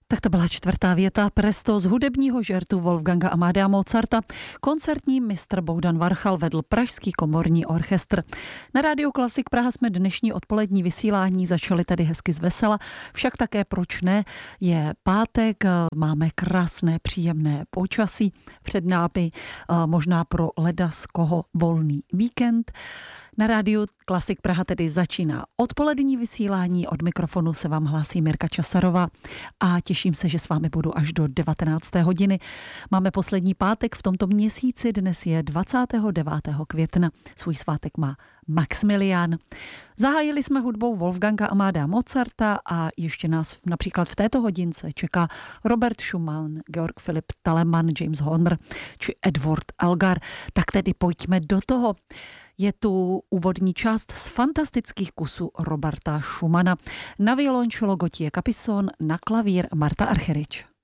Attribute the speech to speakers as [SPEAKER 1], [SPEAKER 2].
[SPEAKER 1] Tak to byla čtvrtá věta Presto z hudebního žertu Wolfganga Amadea Mozarta. Koncertní mistr Bohdan Varchal vedl Pražský komorní orchestr. Na Rádiu Klasik Praha jsme dnešní odpolední vysílání začali tady hezky zvesela, však také proč ne, je pátek, máme krásné, příjemné počasí před námi, možná pro leda z koho volný víkend. Na Rádiu Klasik Praha tedy začíná odpolední vysílání, od mikrofonu se vám hlásí Mirka Časarová a těším se, že s vámi budu až do 19. hodiny. Máme poslední pátek v tomto měsíci, dnes je 29. května, svůj svátek má Maximilián. Zahájili jsme hudbou Wolfganga Amadea Mozarta a ještě nás například v této hodince čeká Robert Schumann, Georg Philipp Telemann, James Horner či Edward Elgar. Tak tedy pojďme do toho. Je tu úvodní část z fantastických kusů Roberta Schumana. Na violončelo Gotye Capison, na klavír Marta Archerič.